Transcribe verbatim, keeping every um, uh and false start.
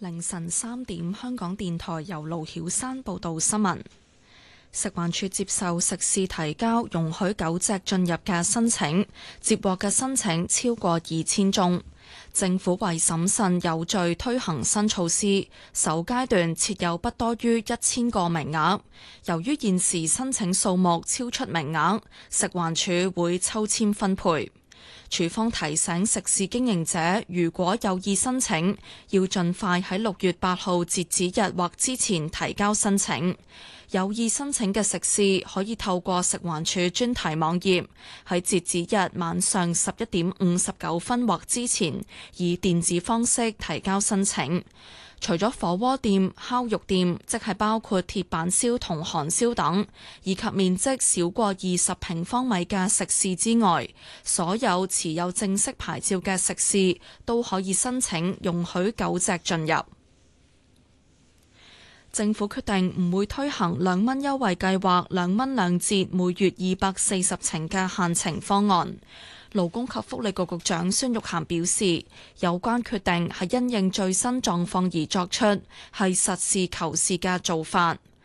凌晨三點，香港電台由盧曉山報道新聞。食環署接受食肆提交容許狗隻進入嘅申請，接獲嘅申請超過二千宗。政府為審慎有序推行新措施，首階段設有不多於一千個名額。由於現時申請數目超出名額，食環署會抽籤分配。署方提醒食肆經營者，如果有意申請，要盡快喺六月八號截止日或之前提交申請。有意申請嘅食肆可以透過食環署專題網頁，喺截止日晚上十一點五十九分或之前，以電子方式提交申請。除咗火鍋店、烤肉店，即係包括鐵板燒同韓燒等，以及面積少過二十平方米嘅食肆之外，所有持有正式牌照嘅食肆都可以申請容許狗隻進入。政府決定唔會推行兩蚊優惠計劃，兩蚊兩折，每月二百四十程嘅限程方案。勞工及福利局局長孫玉菡表示，有關決定係因應最新狀況而作出，係實事求是嘅做法。